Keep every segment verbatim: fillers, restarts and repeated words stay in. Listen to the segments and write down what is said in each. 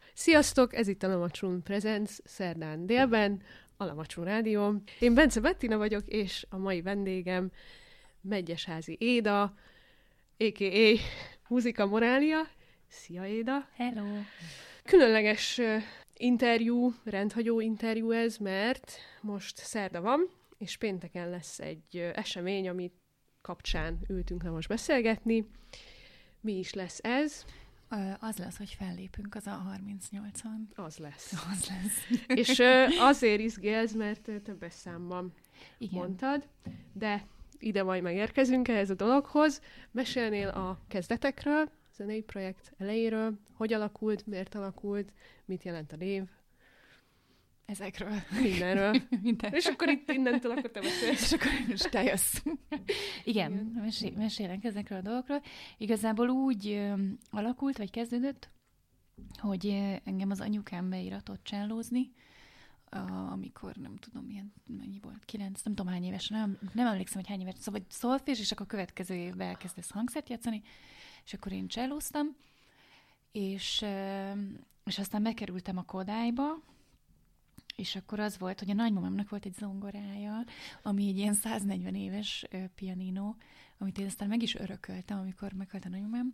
Sziasztok, ez itt a Lamacsún Presents szerdán délben, a Lamacsún Rádió. Én Bence Bettina vagyok, és a mai vendégem Medgyesházy Éda, á ká á. Muzika Morália. Szia, Éda! Hello! Különleges uh, interjú, rendhagyó interjú ez, mert most szerda van, és pénteken lesz egy uh, esemény, amit kapcsán ültünk le most beszélgetni. Mi is lesz ez? Az lesz, hogy fellépünk az A harmincnyolcon. Az lesz. Az lesz. És uh, azért izgélsz, mert uh, többes számban Igen. mondtad, de ide majd megérkezünk ehhez a dologhoz. Mesélnél a kezdetekről, a zenei projekt elejéről, hogy alakult, miért alakult, mit jelent a név? Ezekről. Mindenről. Mindenről. És akkor itt innentől akkor te beszélsz. És akkor most te jössz. Igen, Igen. Mesé- mesélek ezekről a dolgokról. Igazából úgy ö, alakult, vagy kezdődött, hogy ö, engem az anyukám beiratott csellózni, Uh, amikor nem tudom, milyen, mennyi volt, kilenc, nem tudom hány éves, nem, nem emlékszem, hogy hány éves, szóval szolfés, és akkor a következő évben elkezdesz hangszert játszani, és akkor én csellóztam, és, uh, és aztán bekerültem a Kodályba, és akkor az volt, hogy a nagymamámnak volt egy zongorája, ami egy ilyen száznegyven éves uh, pianino, amit én aztán meg is örököltem, amikor meghalt a nagymamám,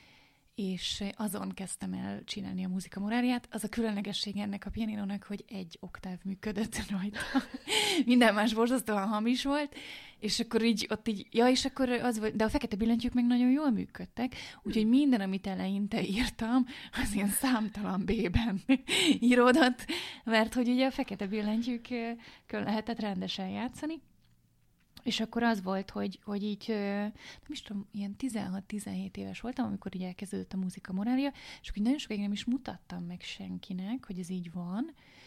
és azon kezdtem el csinálni a Muzika Moráliát. Az a különlegesség ennek a pianinónak, hogy egy oktáv működött rajta. Minden más borzasztóan hamis volt, és akkor így ott így, ja, és akkor az volt, de a fekete billentyűk meg nagyon jól működtek, úgyhogy minden, amit eleinte írtam, az ilyen számtalan B-ben íródott, mert hogy ugye a fekete billentyűkön lehetett rendesen játszani. És akkor az volt, hogy, hogy így, nem is tudom, ilyen tizenhat-tizenhét éves voltam, amikor így elkezdődött a Muzika Morália, és akkor nagyon sokáig nem is mutattam meg senkinek, hogy ez így van.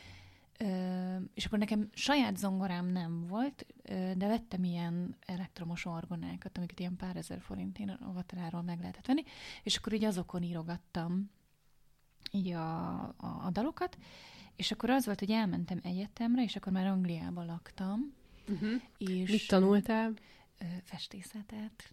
És akkor nekem saját zongorám nem volt, de vettem ilyen elektromos orgonákat, amiket ilyen pár ezer forintén a Vataráról meg lehetett venni, és akkor így azokon írogattam így a, a, a dalokat, és akkor az volt, hogy elmentem egyetemre, és akkor már Angliában laktam. Uh-huh. És mit tanultál? Festészetet.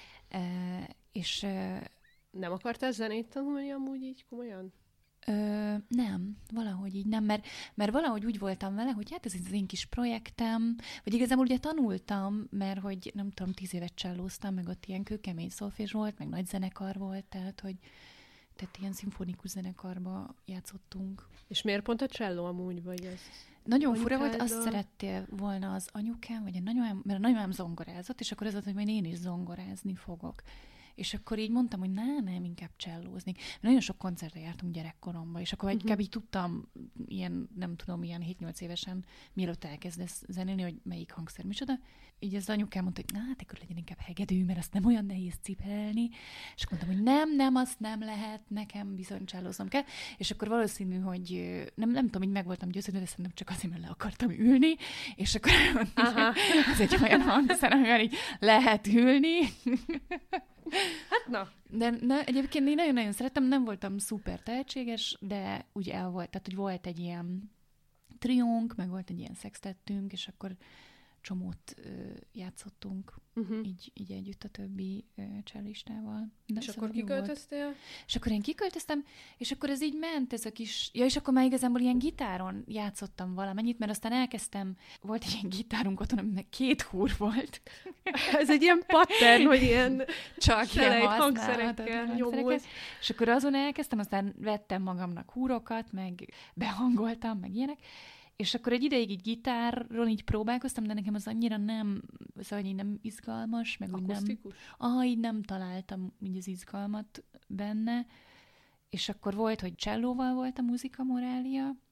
És nem akartál zenét tanulni amúgy így komolyan? Ö, nem, valahogy így nem, mert, mert valahogy úgy voltam vele, hogy hát ez az én kis projektem, vagy igazából ugye tanultam, mert hogy nem tudom, tíz évet csellóztam, meg ott ilyen kőkemény szolfés volt, meg nagy zenekar volt, tehát hogy tehát ilyen szimfonikus zenekarba játszottunk. És miért pont a cselló amúgy, vagy ez? Nagyon fura volt, azt szerettél volna az anyukám, vagy a nagymamám, mert a nagymamám zongorázott, és akkor az volt, hogy majd én is zongorázni fogok. És akkor így mondtam, hogy ne, nem, inkább csellózni. Nagyon sok koncertre jártunk gyerekkoromban, és akkor uh-huh. inkább így tudtam, ilyen, nem tudom, ilyen hét-nyolc évesen, mielőtt elkezdesz zenélni, hogy melyik hangszer micsoda. Így az anyukám mondta, hogy na, hát akkor legyen inkább hegedű, mert azt nem olyan nehéz cipelni. És akkor mondtam, hogy nem, nem, azt nem lehet, nekem bizony csellóznom kell. És akkor valószínű, hogy nem, nem tudom, így meg voltam győződve, de szerintem csak azért, mert le akartam ülni, és akkor az egy olyan hangszer, amivel így lehet ülni. Hát na. De na, egyébként én nagyon-nagyon szerettem, nem voltam szuper tehetséges, de úgy el volt, tehát hogy volt egy ilyen triónk, meg volt egy ilyen szextettünk, és akkor csomót ö, játszottunk, uh-huh. így, így együtt a többi ö, csellistával. De és akkor kiköltöztél? És akkor én kiköltöztem, és akkor ez így ment, ez a kis... Ja, és akkor már igazából ilyen gitáron játszottam valamennyit, mert aztán elkezdtem, volt egy ilyen gitárunk otthon, aminek két húr volt. Ez egy ilyen pattern, hogy ilyen csak ilyen hangszerekkel nyomul. És akkor azon elkezdtem, aztán vettem magamnak húrokat, meg behangoltam, meg ilyenek. És akkor egy ideig így gitáron így próbálkoztam, de nekem az annyira nem, szóval így nem izgalmas, meg úgy nem... Aha, így nem találtam így az izgalmat benne. És akkor volt, hogy csellóval volt a Muzika Morália,